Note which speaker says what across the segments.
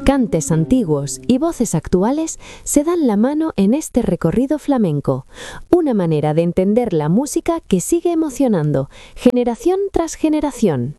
Speaker 1: Cantes antiguos y voces actuales se dan la mano en este recorrido flamenco, una manera de entender la música que sigue emocionando, generación tras generación.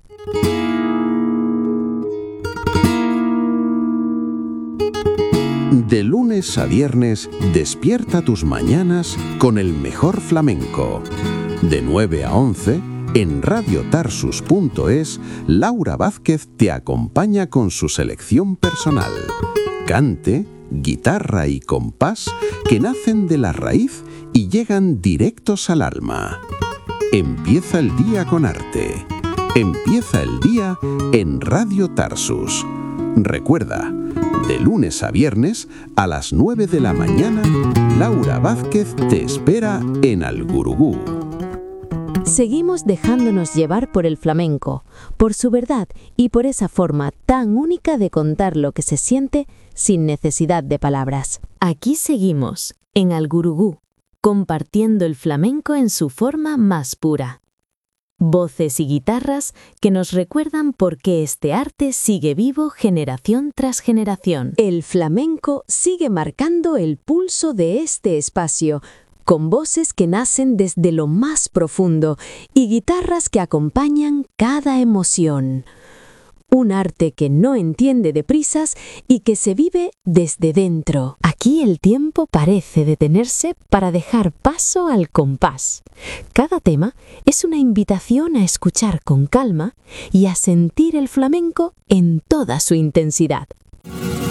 Speaker 2: De lunes a viernes, despierta tus mañanas con el mejor flamenco. De 9 a 11, en radiotarsus.es, Laura Vázquez te acompaña con su selección personal. Cante, guitarra y compás que nacen de la raíz y llegan directos al alma. Empieza el día con arte. Empieza el día en Radio Tarsus. Recuerda, de lunes a viernes, a las 9 de la mañana, Laura Vázquez te espera en Algurugú.
Speaker 1: Seguimos dejándonos llevar por el flamenco, por su verdad y por esa forma tan única de contar lo que se siente sin necesidad de palabras. Aquí seguimos, en Algurugú, compartiendo el flamenco en su forma más pura. Voces y guitarras que nos recuerdan por qué este arte sigue vivo generación tras generación. El flamenco sigue marcando el pulso de este espacio, con voces que nacen desde lo más profundo y guitarras que acompañan cada emoción. Un arte que no entiende de prisas y que se vive desde dentro. Aquí el tiempo parece detenerse para dejar paso al compás. Cada tema es una invitación a escuchar con calma y a sentir el flamenco en toda su intensidad.